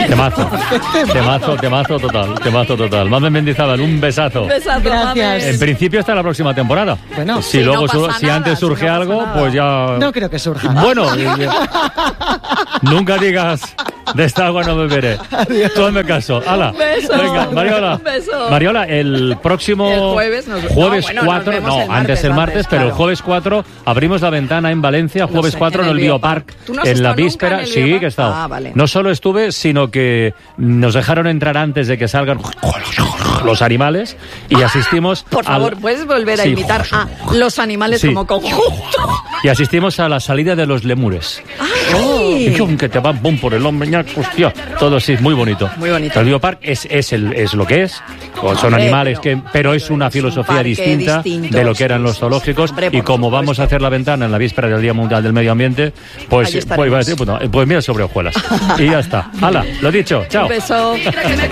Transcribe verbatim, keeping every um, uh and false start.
Temazo, temazo, temazo total, temazo total. Mamen Mendizábal, un besazo. Un besazo, Gracias. En principio hasta la próxima temporada. Bueno, si si luego no su- pasa si nada, antes si surge no pasa algo, nada. pues ya. no creo que surja. Bueno, eh, nunca digas de esta agua no beberé. Tú hazme caso. Hala. Un beso. Venga, Mariola. Un beso. Mariola, el próximo El jueves nos- jueves no, bueno, nos cuatro, vemos no, el antes el martes, martes, antes, pero el claro. jueves cuatro abrimos la ventana en Valencia, jueves sé, cuatro en el Biopark, ¿Tú no has en la estado nunca víspera. en el Sí, Biopark? que he estado. Ah, vale. No solo estuve, sino que nos dejaron entrar antes de que salgan los animales y asistimos Por favor, al- ¿puedes volver a Sí. imitar a los animales Sí. como conjunto? y asistimos a la salida de los lemures. ¡Ay! Y ¡cum! Que te van pum por el hombro, ñac, hostia, todo sí, muy bonito. Muy bonito. El Biopark es, es, el, es lo que es, o son Hombre, animales, pero- que, pero es una es un filosofía parque distinta distinto, de lo que eran sí, los sí, zoológicos. sí. Hombre, Y por como vamos supuesto. a hacer la ventana en la víspera del Día Mundial del Medio Ambiente, pues, Ahí pues, estaremos. iba a decir, pues, no, pues mira sobre hojuelas. Y ya está. Hala, lo dicho, chao. Un beso.